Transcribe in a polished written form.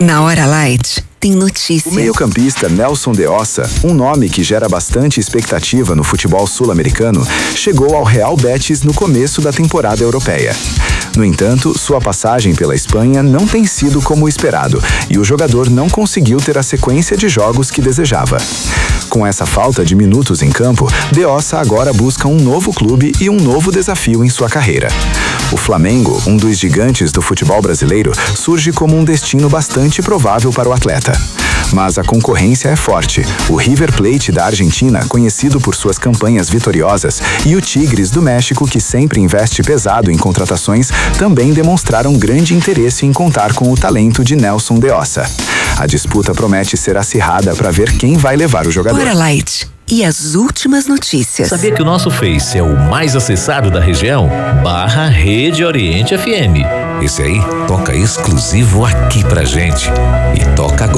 Na Hora Light, tem notícia. O meio-campista Nelson de Ossa, um nome que gera bastante expectativa no futebol sul-americano, chegou ao Real Betis no começo da temporada europeia. No entanto, sua passagem pela Espanha não tem sido como esperado e o jogador não conseguiu ter a sequência de jogos que desejava. Com essa falta de minutos em campo, de Ossa agora busca um novo clube e um novo desafio em sua carreira. O Flamengo, um dos gigantes do futebol brasileiro, surge como um destino bastante provável para o atleta. Mas a concorrência é forte. O River Plate da Argentina, conhecido por suas campanhas vitoriosas, e o Tigres do México, que sempre investe pesado em contratações, também demonstraram grande interesse em contar com o talento de Nelson de Ossa. A disputa promete ser acirrada para ver quem vai levar o jogador. Hora Light. E as últimas notícias. Sabia que o nosso Face é o mais acessado da região? /Rede Oriente FM. Esse aí toca exclusivo aqui pra gente. E toca agora.